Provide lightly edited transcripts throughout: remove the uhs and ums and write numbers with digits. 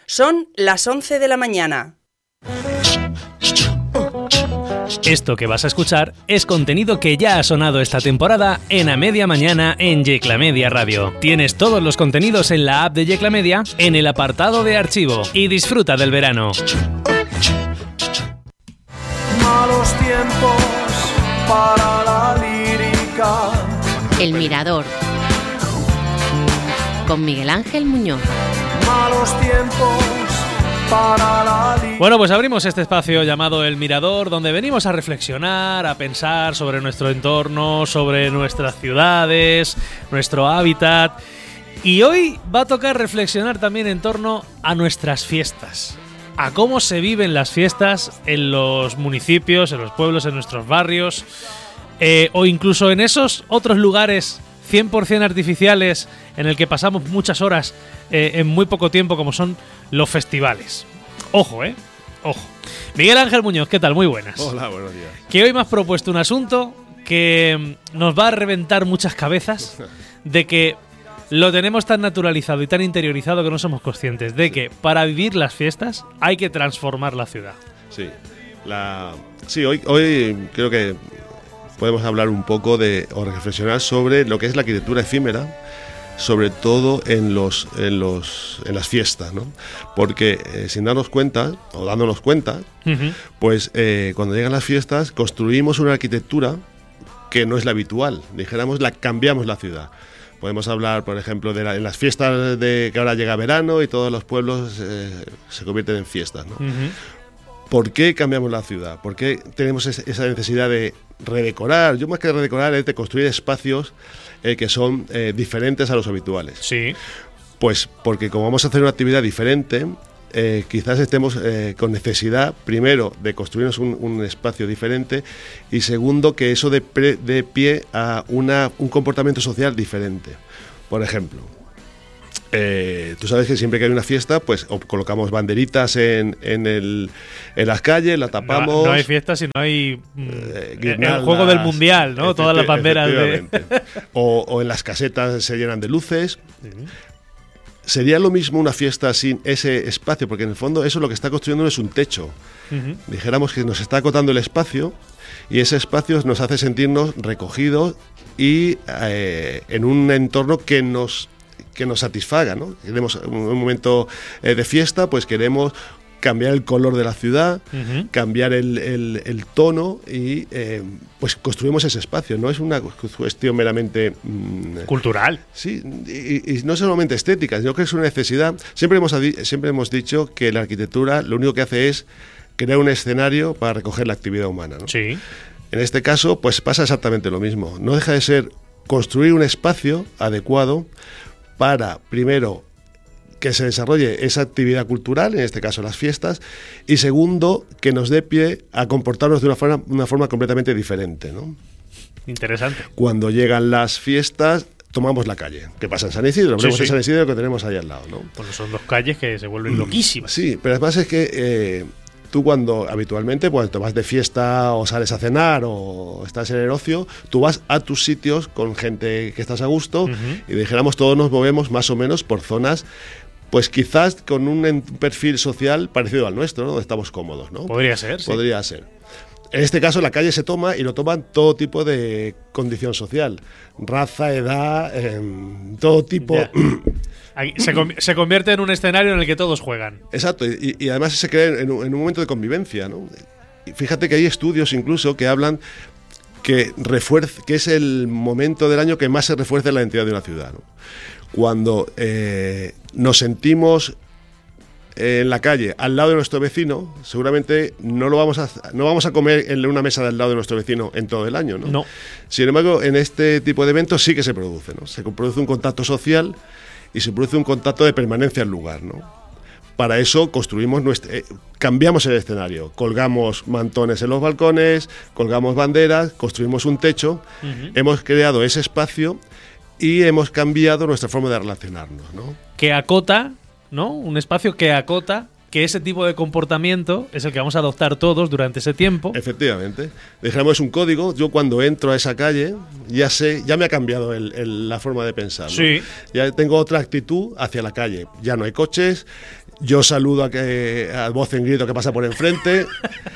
Son las 11 de la mañana. Esto que vas a escuchar es contenido que ya ha sonado esta temporada en A Media Mañana en Yecla Media Radio. Tienes todos los contenidos en la app de Yecla Media en el apartado de archivo y disfruta del verano. Malos tiempos para la lírica. El Mirador, con Miguel Ángel Muñoz. Malos tiempos para la lírica. Bueno, pues abrimos este espacio llamado El Mirador, donde venimos a reflexionar, a pensar sobre nuestro entorno, sobre nuestras ciudades, nuestro hábitat. Y hoy va a tocar reflexionar también en torno a nuestras fiestas, a cómo se viven las fiestas en los municipios, en los pueblos, en nuestros barrios, o incluso en esos otros lugares 100% artificiales en el que pasamos muchas horas en muy poco tiempo, como son los festivales. Ojo, ojo. Miguel Ángel Muñoz, ¿qué tal? Muy buenas. Hola, buenos días. Que hoy me has propuesto un asunto que nos va a reventar muchas cabezas, de que lo tenemos tan naturalizado y tan interiorizado que no somos conscientes de que para vivir las fiestas hay que transformar la ciudad. Sí, hoy creo que podemos hablar un poco o reflexionar sobre lo que es la arquitectura efímera, sobre todo en las fiestas, ¿no? Porque sin darnos cuenta, o dándonos cuenta, pues cuando llegan las fiestas construimos una arquitectura que no es la habitual, cambiamos la ciudad. Podemos hablar, por ejemplo, en las fiestas de que ahora llega verano y todos los pueblos se convierten en fiestas, ¿no? ¿Por qué cambiamos la ciudad? ¿Por qué tenemos esa necesidad de redecorar? Yo más que redecorar es de construir espacios que son diferentes a los habituales. Sí. Pues porque como vamos a hacer una actividad diferente, quizás estemos con necesidad, primero, de construirnos un espacio diferente y segundo, que eso dé pie a un comportamiento social diferente. Por ejemplo, tú sabes que siempre que hay una fiesta, pues colocamos banderitas en las calles, la tapamos. No hay fiesta si no hay el juego del mundial, ¿no? Todas las banderas o en las casetas se llenan de luces. Sería lo mismo una fiesta sin ese espacio, porque en el fondo eso lo que está construyendo no es un techo. Dijéramos que nos está acotando el espacio y ese espacio nos hace sentirnos recogidos y en un entorno que nos satisfaga, ¿no? Queremos un momento de fiesta, pues queremos cambiar el color de la ciudad, cambiar el tono y pues construimos ese espacio. No es una cuestión meramente cultural. Sí, y no solamente estética, sino que es una necesidad. Siempre hemos dicho que la arquitectura lo único que hace es crear un escenario para recoger la actividad humana, ¿no? Sí. En este caso, pues pasa exactamente lo mismo. No deja de ser construir un espacio adecuado para, primero, que se desarrolle esa actividad cultural, en este caso las fiestas, y segundo, que nos dé pie a comportarnos de una forma completamente diferente, ¿no? Interesante. Cuando llegan las fiestas, tomamos la calle. ¿Qué pasa en San Isidro? Hablemos de San Isidro, que tenemos ahí al lado, ¿no? Pues son dos calles que se vuelven loquísimas. Sí, pero además es que tú habitualmente, cuando te vas de fiesta o sales a cenar o estás en el ocio, tú vas a tus sitios con gente que estás a gusto y dijéramos todos nos movemos más o menos por zonas, pues quizás con un perfil social parecido al nuestro, ¿no? Donde estamos cómodos, ¿no? Podría ser, sí. Podría ser. En este caso la calle se toma y lo toman todo tipo de condición social, raza, edad, todo tipo. Se convierte en un escenario en el que todos juegan. Exacto, y además se crea en un momento de convivencia, ¿no? Y fíjate que hay estudios incluso que hablan que es el momento del año que más se refuerza la identidad de una ciudad, ¿no? Cuando nos sentimos en la calle al lado de nuestro vecino, seguramente no vamos a comer en una mesa del lado de nuestro vecino en todo el año, ¿no? No. Sin embargo, en este tipo de eventos sí que se produce, ¿no? Se produce un contacto social y se produce un contacto de permanencia al lugar, ¿no? Para eso construimos cambiamos el escenario, colgamos mantones en los balcones, colgamos banderas, construimos un techo, hemos creado ese espacio y hemos cambiado nuestra forma de relacionarnos, ¿no? Que acota, ¿no? Un espacio que acota que ese tipo de comportamiento es el que vamos a adoptar todos durante ese tiempo. Efectivamente. Dejamos un código. Yo cuando entro a esa calle ya me ha cambiado la forma de pensar, ¿no? Sí. Ya tengo otra actitud hacia la calle. Ya no hay coches, yo saludo a voz en grito que pasa por enfrente.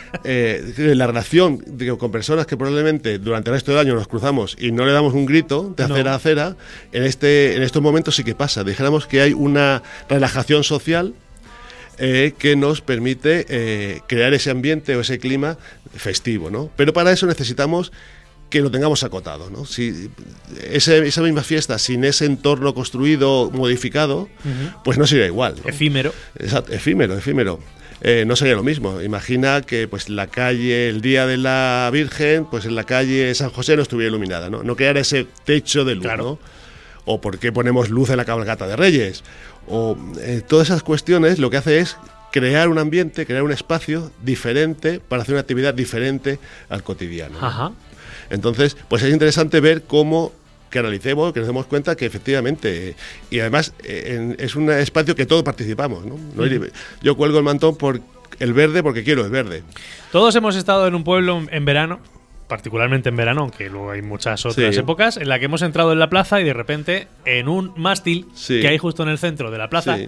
La relación con personas que probablemente durante el resto del año nos cruzamos y no le damos un grito de acera a acera, en estos momentos sí que pasa. Dijéramos que hay una relajación social que nos permite crear ese ambiente o ese clima festivo, ¿no? Pero para eso necesitamos que lo tengamos acotado, ¿no? Si esa misma fiesta sin ese entorno construido, modificado, pues no sería igual, ¿no? Efímero. Exacto, efímero. No sería lo mismo. Imagina que pues la calle, el día de la Virgen, pues en la calle San José no estuviera iluminada, ¿no? No crear ese techo de luz, claro, ¿no? O por qué ponemos luz en la cabalgata de Reyes. O todas esas cuestiones lo que hace es crear un ambiente, crear un espacio diferente para hacer una actividad diferente al cotidiano, ¿no? Ajá. Entonces, pues es interesante ver cómo que analicemos, que nos demos cuenta que efectivamente, y además es un espacio que todos participamos, ¿no? Yo cuelgo el mantón por el verde porque quiero el verde. Todos hemos estado en un pueblo en verano, particularmente en verano, aunque luego hay muchas otras épocas, en la que hemos entrado en la plaza y de repente en un mástil que hay justo en el centro de la plaza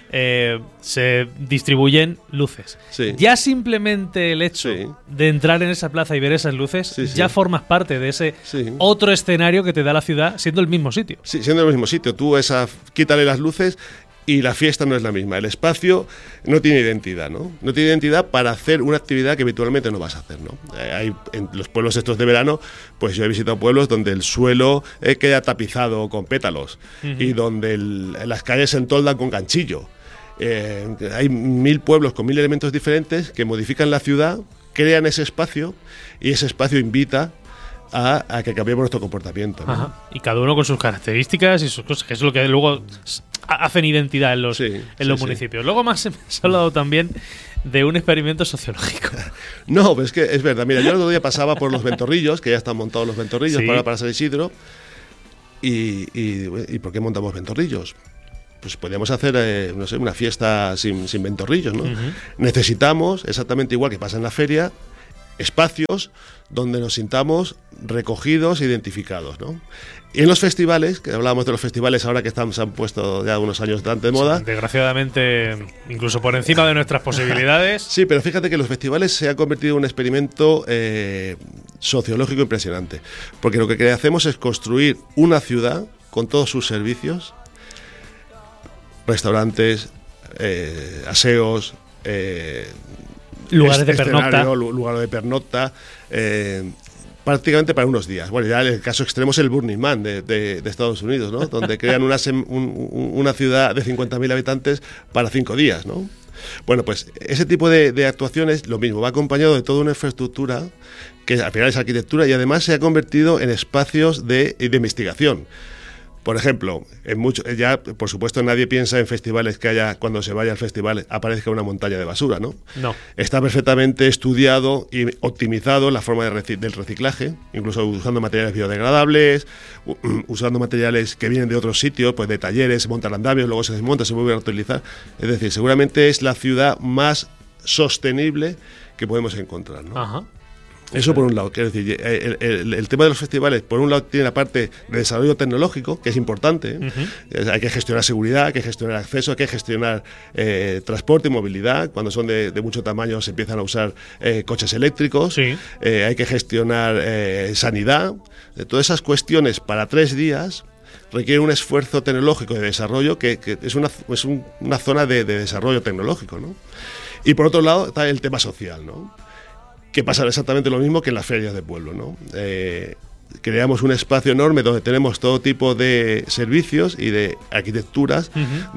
se distribuyen luces. Ya simplemente el hecho de entrar en esa plaza y ver esas luces, ya formas parte de ese otro escenario que te da la ciudad siendo el mismo sitio. Sí, siendo el mismo sitio. Tú quítale las luces y la fiesta no es la misma. El espacio no tiene identidad, ¿no? No tiene identidad para hacer una actividad que habitualmente no vas a hacer, ¿no? Hay en los pueblos estos de verano, pues yo he visitado pueblos donde el suelo queda tapizado con pétalos y donde las calles se entoldan con ganchillo. Hay 1000 pueblos con 1000 elementos diferentes que modifican la ciudad, crean ese espacio y ese espacio invita a que cambiemos nuestro comportamiento, ¿no? Ajá. Y cada uno con sus características y sus cosas, que es lo que luego hacen identidad en los municipios. Luego más hemos hablado también de un experimento sociológico. No, pues es que es verdad. Mira, yo el otro día pasaba por los Ventorrillos, que ya están montados los Ventorrillos para San Isidro. ¿Y por qué montamos Ventorrillos? Pues podríamos hacer, no sé, una fiesta sin ventorrillos, ¿no? Necesitamos, exactamente igual que pasa en la feria, espacios donde nos sintamos recogidos e identificados, ¿no? Y en los festivales, que hablábamos de los festivales ahora que se han puesto ya unos años de moda. Desgraciadamente, incluso por encima de nuestras posibilidades. Sí, pero fíjate que los festivales se han convertido en un experimento sociológico impresionante. Porque lo que hacemos es construir una ciudad con todos sus servicios, restaurantes, aseos, lugares de pernocta, lugar de pernocta, prácticamente para unos días. Bueno, ya el caso extremo es el Burning Man de Estados Unidos, ¿no? Donde crean una ciudad de 50.000 habitantes para 5 días, ¿no? Bueno, pues ese tipo de actuaciones, lo mismo, va acompañado de toda una infraestructura que al final es arquitectura y además se ha convertido en espacios de investigación. Por ejemplo, ya por supuesto nadie piensa en festivales que haya, cuando se vaya al festival, aparezca una montaña de basura, ¿no? No. Está perfectamente estudiado y optimizado la forma del reciclaje, incluso usando materiales biodegradables, usando materiales que vienen de otros sitios, pues de talleres, se montan andamios, luego se desmontan, se vuelven a utilizar. Es decir, seguramente es la ciudad más sostenible que podemos encontrar, ¿no? Ajá. Eso por un lado, quiero decir, el tema de los festivales, por un lado tiene la parte de desarrollo tecnológico, que es importante, hay que gestionar seguridad, hay que gestionar acceso, hay que gestionar transporte y movilidad, cuando son de mucho tamaño se empiezan a usar coches eléctricos, hay que gestionar sanidad, todas esas cuestiones para 3 días requieren un esfuerzo tecnológico de desarrollo que es una zona de desarrollo tecnológico, ¿no? Y por otro lado está el tema social, ¿no? Que pasa exactamente lo mismo que en las ferias de pueblo, ¿no? Creamos un espacio enorme donde tenemos todo tipo de servicios y de arquitecturas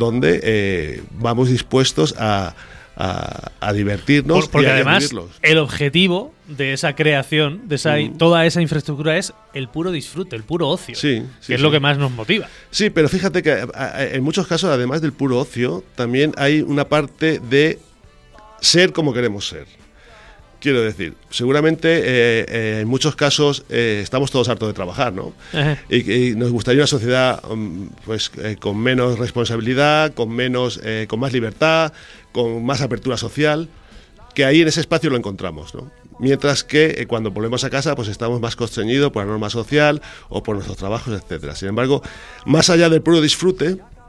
donde vamos dispuestos a divertirnos porque y a además vivirlos. El objetivo de esa creación, de toda esa infraestructura es el puro disfrute, el puro ocio, que es lo que más nos motiva. Sí, pero fíjate que en muchos casos, además del puro ocio, también hay una parte de ser como queremos ser. Quiero decir, seguramente en muchos casos estamos todos hartos de trabajar, ¿no? Y nos gustaría una sociedad con menos responsabilidad, con más libertad, con más apertura social, que ahí en ese espacio lo encontramos, ¿no? Mientras que cuando volvemos a casa pues estamos más constreñidos por la norma social o por nuestros trabajos, etcétera. Sin embargo, más allá del puro disfrute,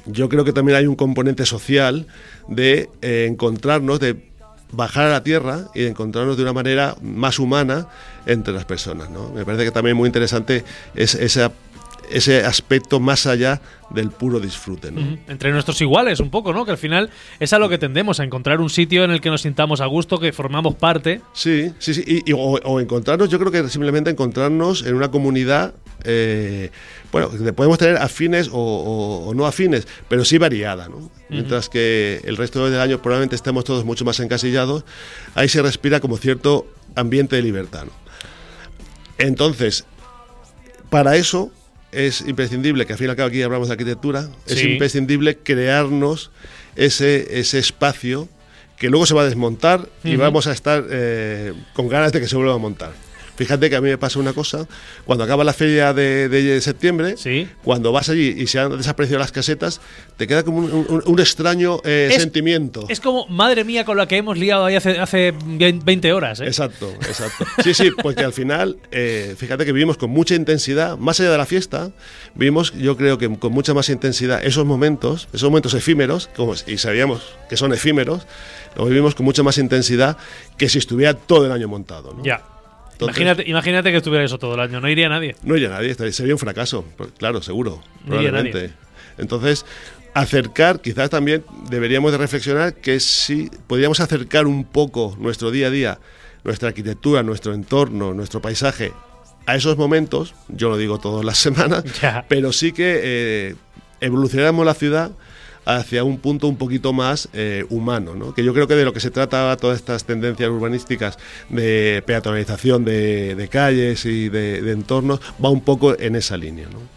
yo creo que también hay un componente social de encontrarnos, de bajar a la tierra y de encontrarnos de una manera más humana entre las personas, ¿no? Me parece que también muy interesante es ese aspecto más allá del puro disfrute, ¿no? Entre nuestros iguales, un poco, ¿no? Que al final es a lo que tendemos, a encontrar un sitio en el que nos sintamos a gusto, que formamos parte. Sí. O encontrarnos, yo creo que simplemente encontrarnos en una comunidad, bueno, podemos tener afines o no afines, pero sí variada, ¿no? Mientras que el resto del año probablemente estemos todos mucho más encasillados, ahí se respira como cierto ambiente de libertad, ¿no? Entonces, para eso es imprescindible, que al fin y al cabo aquí hablamos de arquitectura, es imprescindible crearnos ese espacio que luego se va a desmontar y vamos a estar con ganas de que se vuelva a montar. Fíjate que a mí me pasa una cosa, cuando acaba la feria de septiembre, cuando vas allí y se han desaparecido las casetas, te queda como un extraño sentimiento. Es como, madre mía, con la que hemos liado ahí hace 20 horas, ¿eh? Exacto. Sí, porque al final, fíjate que vivimos con mucha intensidad, más allá de la fiesta, vivimos, yo creo que con mucha más intensidad esos momentos efímeros, y sabíamos que son efímeros, los vivimos con mucha más intensidad que si estuviera todo el año montado, ¿no? Ya. Entonces, imagínate que estuviera eso todo el año, no iría nadie. No iría nadie, sería un fracaso, claro, seguro, no iría probablemente. Nadie. Entonces, quizás también deberíamos de reflexionar que si podríamos acercar un poco nuestro día a día, nuestra arquitectura, nuestro entorno, nuestro paisaje, a esos momentos, yo lo digo todas las semanas, pero sí que evolucionáramos la ciudad hacia un punto un poquito más humano, ¿no? Que yo creo que de lo que se trata todas estas tendencias urbanísticas de peatonalización de calles y de entornos va un poco en esa línea, ¿no?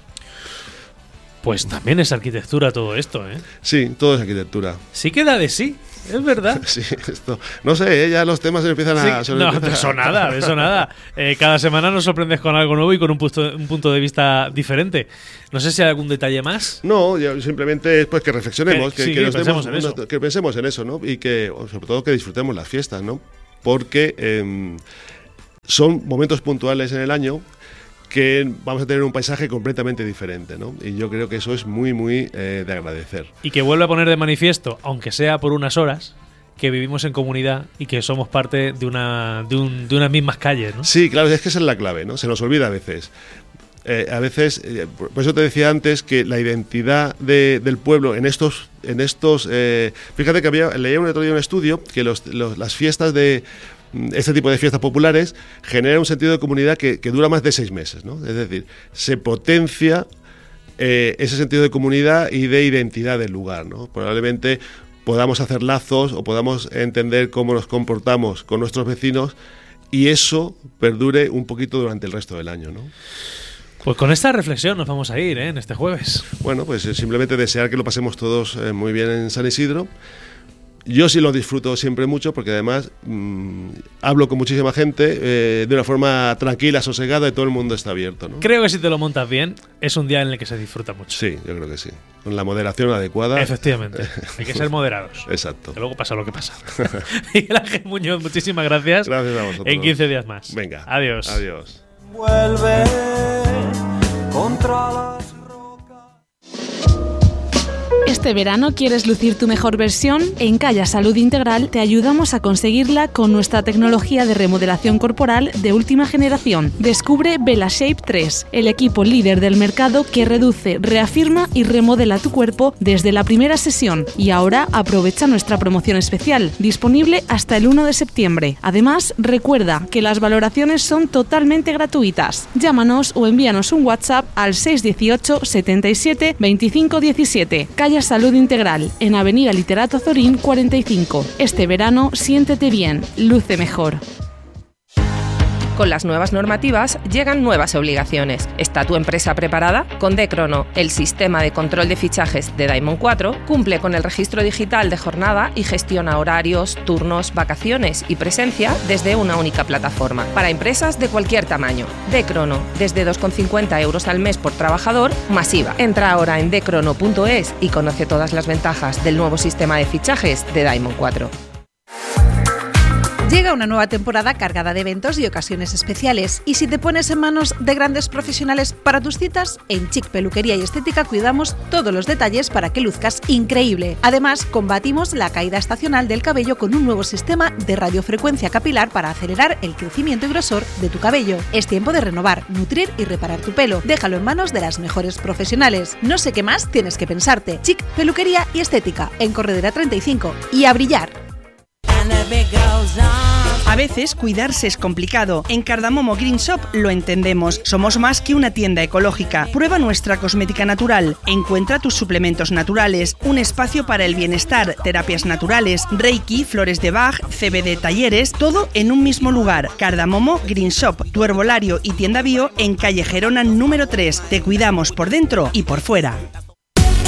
Pues también es arquitectura todo esto, ¿eh? Sí, todo es arquitectura. Sí queda de sí, es verdad. Sí, esto. No sé, ya los temas se empiezan a... de eso nada. Cada semana nos sorprendes con algo nuevo y con un punto de vista diferente. No sé si hay algún detalle más. No, simplemente es pues que reflexionemos, que pensemos en eso, ¿no? Y que, sobre todo, que disfrutemos las fiestas, ¿no? Porque son momentos puntuales en el año que vamos a tener un paisaje completamente diferente, ¿no? Y yo creo que eso es muy, muy de agradecer. Y que vuelve a poner de manifiesto, aunque sea por unas horas, que vivimos en comunidad y que somos parte de unas mismas calles, ¿no? Sí, claro, es que esa es la clave, ¿no? Se nos olvida a veces. Por eso te decía antes que la identidad del pueblo en estos fíjate que leía otro día un estudio que las fiestas de este tipo de fiestas populares genera un sentido de comunidad que dura más de 6 meses, ¿no? Es decir, se potencia ese sentido de comunidad y de identidad del lugar, ¿no? Probablemente podamos hacer lazos o podamos entender cómo nos comportamos con nuestros vecinos y eso perdure un poquito durante el resto del año, ¿no? Pues con esta reflexión nos vamos a ir, en este jueves. Bueno, pues simplemente desear que lo pasemos todos muy bien en San Isidro. Yo sí lo disfruto siempre mucho porque además hablo con muchísima gente de una forma tranquila, sosegada y todo el mundo está abierto, ¿no? Creo que si te lo montas bien, es un día en el que se disfruta mucho. Sí, yo creo que sí. Con la moderación adecuada. Efectivamente. Hay que ser moderados. Exacto. Que luego pasa lo que pasa. Miguel Ángel Muñoz, muchísimas gracias. Gracias a vosotros. En 15 días más. Venga. Adiós. Adiós. Vuelve contra las rocas. Este verano quieres lucir tu mejor versión. En Calla Salud Integral te ayudamos a conseguirla con nuestra tecnología de remodelación corporal de última generación. Descubre VelaShape 3, el equipo líder del mercado que reduce, reafirma y remodela tu cuerpo desde la primera sesión. Y ahora aprovecha nuestra promoción especial, disponible hasta el 1 de septiembre. Además, recuerda que las valoraciones son totalmente gratuitas. Llámanos o envíanos un WhatsApp al 618 77 25 17. Calla Salud Integral, en Avenida Literato Azorín 45. Este verano, siéntete bien, luce mejor. Con las nuevas normativas llegan nuevas obligaciones. ¿Está tu empresa preparada? Con D-Crono, el sistema de control de fichajes de Diamond 4, cumple con el registro digital de jornada y gestiona horarios, turnos, vacaciones y presencia desde una única plataforma. Para empresas de cualquier tamaño. D-Crono, desde 2,50 € al mes por trabajador, masiva. Entra ahora en dcrono.es y conoce todas las ventajas del nuevo sistema de fichajes de Diamond 4. Llega una nueva temporada cargada de eventos y ocasiones especiales. Y si te pones en manos de grandes profesionales para tus citas, en Chic Peluquería y Estética cuidamos todos los detalles para que luzcas increíble. Además, combatimos la caída estacional del cabello con un nuevo sistema de radiofrecuencia capilar para acelerar el crecimiento y grosor de tu cabello. Es tiempo de renovar, nutrir y reparar tu pelo. Déjalo en manos de las mejores profesionales. No sé qué más tienes que pensarte. Chic Peluquería y Estética, en Corredera 35. Y a brillar. A veces cuidarse es complicado. En Cardamomo Green Shop lo entendemos. Somos más que una tienda ecológica. Prueba nuestra cosmética natural. Encuentra tus suplementos naturales, un espacio para el bienestar, terapias naturales, Reiki, flores de Bach, CBD talleres, todo en un mismo lugar. Cardamomo Green Shop, tu herbolario y tienda bio en calle Gerona número 3. Te cuidamos por dentro y por fuera.